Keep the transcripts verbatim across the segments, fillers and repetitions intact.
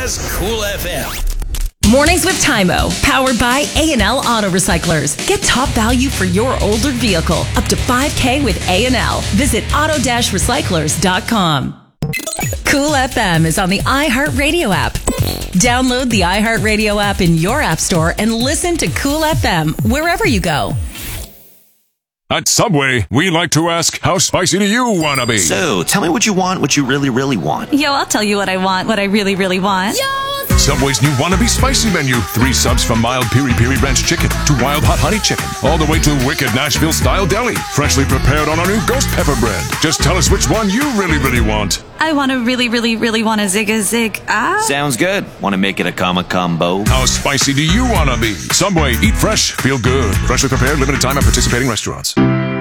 Canada's Cool F M. Mornings with Tymo, powered by A and L Auto Recyclers. Get top value for your older vehicle, up to five K with A and L. Visit auto recyclers dot com. Cool F M is on the iHeartRadio app. Download the iHeartRadio app in your app store and listen to Cool F M wherever you go. At Subway, we like to ask, how spicy do you want to be? So, tell me what you want, what you really, really want. Yo, I'll tell you what I want, what I really, really want. Yo! Subway's new Wannabe Spicy menu. Three subs from mild Piri Piri Ranch chicken to wild hot honey chicken, all the way to wicked Nashville-style deli, freshly prepared on our new ghost pepper bread. Just tell us which one you really, really want. I want to really, really, really want a zig a zig. Ah. Sounds good. Want to make it a comma combo? How spicy do you want to be? Subway, eat fresh, feel good. Freshly prepared, limited time at participating restaurants.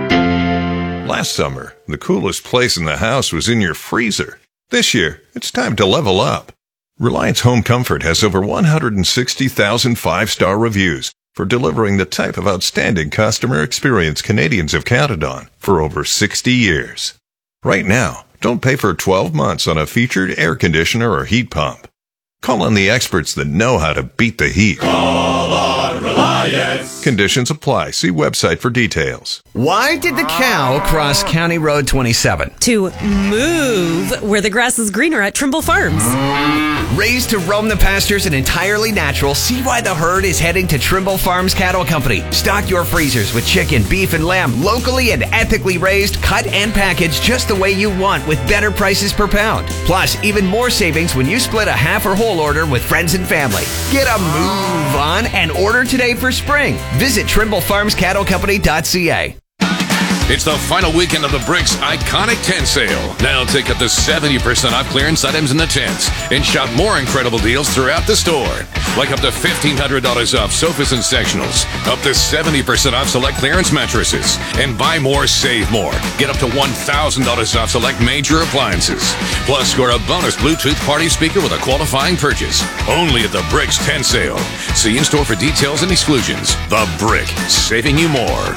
Last summer, the coolest place in the house was in your freezer. This year, it's time to level up. Reliance Home Comfort has over one hundred sixty thousand five-star reviews for delivering the type of outstanding customer experience Canadians have counted on for over sixty years. Right now, don't pay for twelve months on a featured air conditioner or heat pump. Call on the experts that know how to beat the heat. Call on Reliance. Conditions apply. See website for details. Why did the cow cross County Road twenty-seven? To move where the grass is greener at Trimble Farms. Raised to roam the pastures and entirely natural, see why the herd is heading to Trimble Farms Cattle Company. Stock your freezers with chicken, beef, and lamb, locally and ethically raised, cut and packaged just the way you want with better prices per pound. Plus, even more savings when you split a half or whole order with friends and family. Get a move on and order today for spring. Visit trimble farms cattle company dot c a. It's the final weekend of the Bricks iconic tent sale. Now take up to seventy percent off clearance items in the tents and shop more incredible deals throughout the store. Like up to fifteen hundred dollars off sofas and sectionals, up to seventy percent off select clearance mattresses, and buy more, save more. Get up to one thousand dollars off select major appliances. Plus, score a bonus Bluetooth party speaker with a qualifying purchase. Only at the Bricks tent sale. See in-store for details and exclusions. The Brick, saving you more.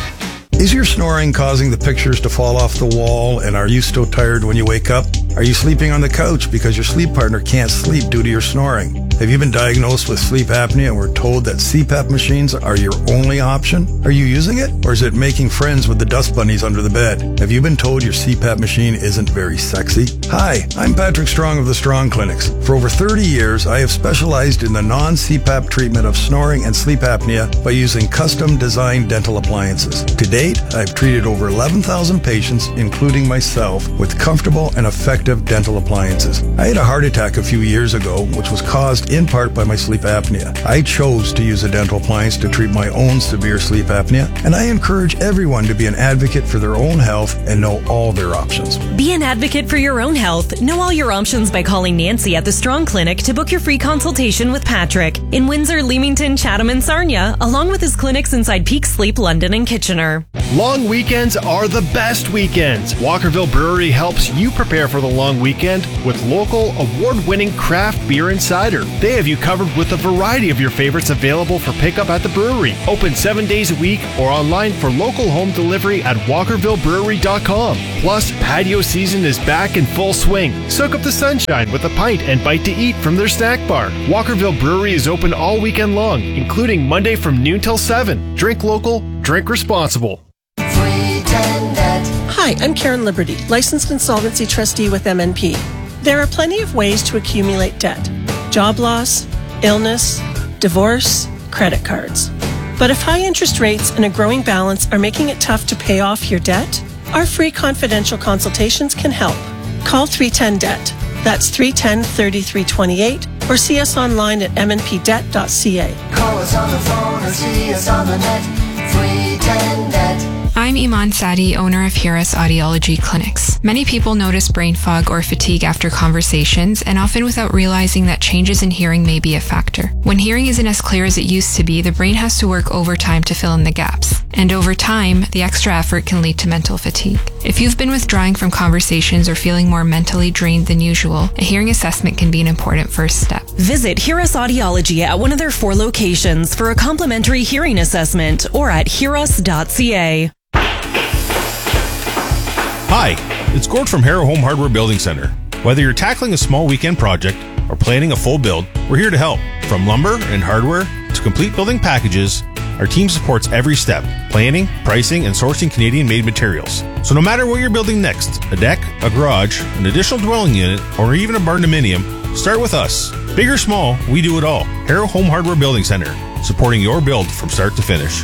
Is your snoring causing the pictures to fall off the wall, and are you still tired when you wake up? Are you sleeping on the couch because your sleep partner can't sleep due to your snoring? Have you been diagnosed with sleep apnea and were told that C PAP machines are your only option? Are you using it, or is it making friends with the dust bunnies under the bed? Have you been told your C PAP machine isn't very sexy? Hi, I'm Patrick Strong of the Strong Clinics. For over thirty years, I have specialized in the non-C PAP treatment of snoring and sleep apnea by using custom-designed dental appliances. To date, I've treated over eleven thousand patients, including myself, with comfortable and effective dental appliances. I had a heart attack a few years ago, which was caused in part by my sleep apnea. I chose to use a dental appliance to treat my own severe sleep apnea, and I encourage everyone to be an advocate for their own health and know all their options. Be an advocate for your own health. Know all your options by calling Nancy at the Strong Clinic to book your free consultation with Patrick in Windsor, Leamington, Chatham, and Sarnia, along with his clinics inside Peak Sleep, London, and Kitchener. Long weekends are the best weekends. Walkerville Brewery helps you prepare for the long weekend with local award-winning craft beer and cider. They have you covered with a variety of your favorites available for pickup at the brewery. Open seven days a week or online for local home delivery at walkerville brewery dot com. Plus, patio season is back in full swing. Soak up the sunshine with a pint and bite to eat from their snack bar. Walkerville Brewery is open all weekend long, including Monday from noon till seven. Drink local, drink responsible. Hi, I'm Karen Liberty, licensed insolvency trustee with M N P. There are plenty of ways to accumulate debt. Job loss, illness, divorce, credit cards. But if high interest rates and a growing balance are making it tough to pay off your debt, our free confidential consultations can help. Call three ten debt. That's three one zero, three three two eight or see us online at m n p debt dot c a. Call us on the phone or see us on the net. three ten debt. I'm Iman Sadi, owner of Hiras Audiology Clinics. Many people notice brain fog or fatigue after conversations, and often without realizing that changes in hearing may be a factor. When hearing isn't as clear as it used to be, the brain has to work overtime to fill in the gaps. And over time, the extra effort can lead to mental fatigue. If you've been withdrawing from conversations or feeling more mentally drained than usual, a hearing assessment can be an important first step. Visit Hiras Audiology at one of their four locations for a complimentary hearing assessment or at hiras dot c a. Hi, it's Gord from Harrow Home Hardware Building Center. Whether you're tackling a small weekend project or planning a full build, we're here to help. From lumber and hardware to complete building packages, our team supports every step, planning, pricing, and sourcing Canadian-made materials. So no matter what you're building next, a deck, a garage, an additional dwelling unit, or even a barn-dominium, start with us. Big or small, we do it all. Harrow Home Hardware Building Center, supporting your build from start to finish.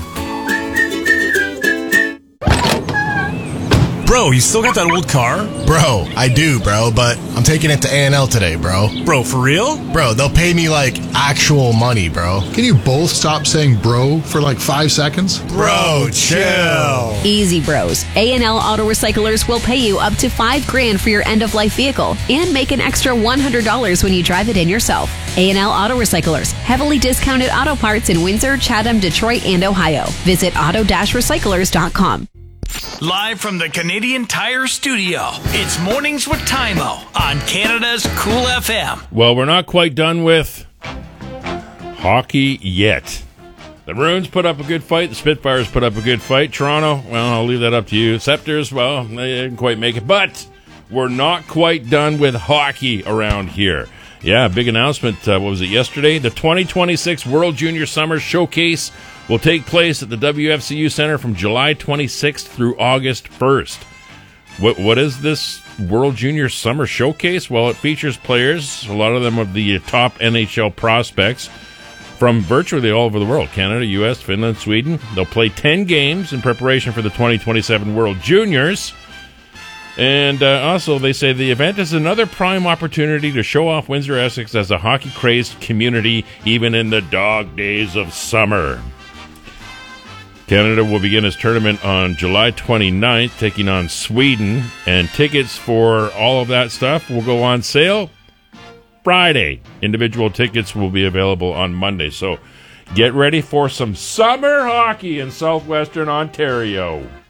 Bro, you still got that old car? Bro, I do, bro, but I'm taking it to A and L today, bro. Bro, for real? Bro, they'll pay me, like, actual money, bro. Can you both stop saying bro for like five seconds? Bro, chill. Easy, bros. A and L Auto Recyclers will pay you up to five grand for your end-of-life vehicle and make an extra one hundred dollars when you drive it in yourself. A and L Auto Recyclers, heavily discounted auto parts in Windsor, Chatham, Detroit, and Ohio. Visit auto dash recyclers dot com. Live from the Canadian Tire Studio, it's Mornings with Timo on Canada's Cool F M. Well, we're not quite done with hockey yet. The Bruins put up a good fight. The Spitfires put up a good fight. Toronto, well, I'll leave that up to you. Scepters, well, they didn't quite make it. But we're not quite done with hockey around here. Yeah, big announcement. Uh, what was it, yesterday? The twenty twenty-six World Junior Summer Showcase will take place at the W F C U Center from July twenty-sixth through August first. What What is this World Junior Summer Showcase? Well, it features players, a lot of them of the top N H L prospects, from virtually all over the world. Canada, U S, Finland, Sweden. They'll play ten games in preparation for the twenty twenty-seven World Juniors. And uh, also, they say the event is another prime opportunity to show off Windsor-Essex as a hockey-crazed community, even in the dog days of summer. Canada will begin its tournament on July twenty-ninth, taking on Sweden, and tickets for all of that stuff will go on sale Friday. Individual tickets will be available on Monday, so get ready for some summer hockey in southwestern Ontario.